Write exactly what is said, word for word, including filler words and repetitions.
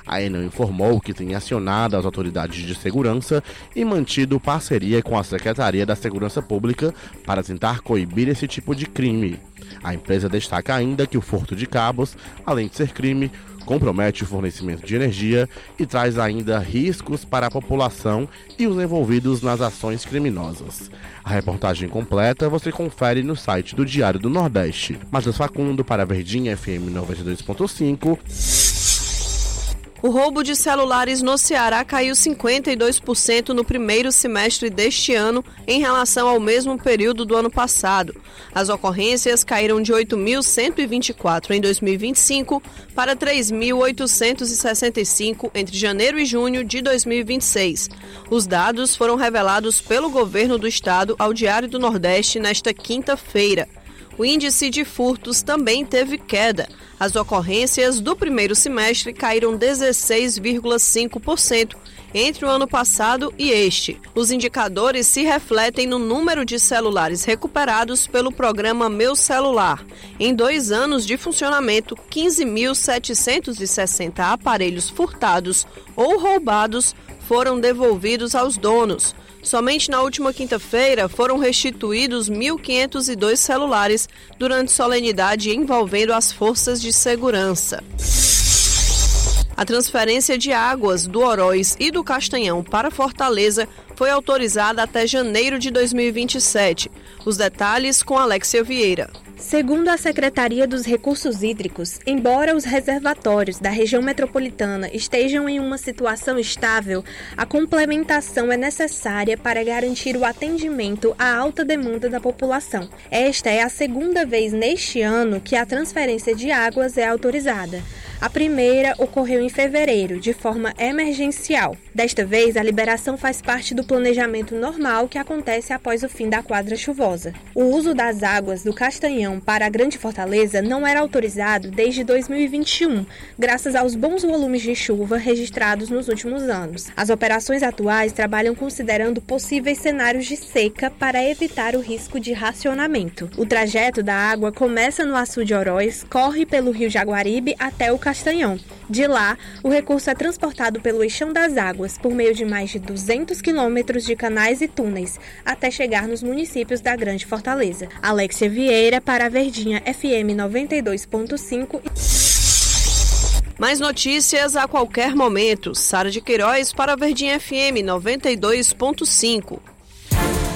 A Enel informou que tem acionado as autoridades de segurança e mantido parceria com a Secretaria da Segurança Pública para tentar coibir esse tipo de crime. A empresa destaca ainda que o furto de cabos, além de ser crime, compromete o fornecimento de energia e traz ainda riscos para a população e os envolvidos nas ações criminosas. A reportagem completa você confere no site do Diário do Nordeste. Matheus Facundo para a Verdinha F M noventa e dois ponto cinco. O roubo de celulares no Ceará caiu cinquenta e dois por cento no primeiro semestre deste ano em relação ao mesmo período do ano passado. As ocorrências caíram de oito mil cento e vinte e quatro em dois mil e vinte e cinco para três mil oitocentos e sessenta e cinco entre janeiro e junho de dois mil e vinte e seis. Os dados foram revelados pelo governo do estado ao Diário do Nordeste nesta quinta-feira. O índice de furtos também teve queda. As ocorrências do primeiro semestre caíram dezesseis vírgula cinco por cento entre o ano passado e este. Os indicadores se refletem no número de celulares recuperados pelo programa Meu Celular. Em dois anos de funcionamento, quinze mil setecentos e sessenta aparelhos furtados ou roubados foram devolvidos aos donos. Somente na última quinta-feira foram restituídos mil quinhentos e dois celulares durante solenidade envolvendo as forças de segurança. A transferência de águas do Oroz e do Castanhão para Fortaleza foi autorizada até janeiro de dois mil e vinte e sete. Os detalhes com Alexia Vieira. Segundo a Secretaria dos Recursos Hídricos, embora os reservatórios da região metropolitana estejam em uma situação estável, a complementação é necessária para garantir o atendimento à alta demanda da população. Esta é a segunda vez neste ano que a transferência de águas é autorizada. A primeira ocorreu em fevereiro, de forma emergencial. Desta vez, a liberação faz parte do planejamento normal que acontece após o fim da quadra chuvosa. O uso das águas do Castanhão para a Grande Fortaleza não era autorizado desde dois mil e vinte e um, graças aos bons volumes de chuva registrados nos últimos anos. As operações atuais trabalham considerando possíveis cenários de seca para evitar o risco de racionamento. O trajeto da água começa no Açude Oroz, corre pelo Rio Jaguaribe até o Castanhão. De lá, o recurso é transportado pelo Eixão das Águas por meio de mais de duzentos quilômetros de canais e túneis, até chegar nos municípios da Grande Fortaleza. Alexia Vieira para a Verdinha F M noventa e dois ponto cinco. Mais notícias a qualquer momento. Sara de Queiroz para a Verdinha F M noventa e dois ponto cinco.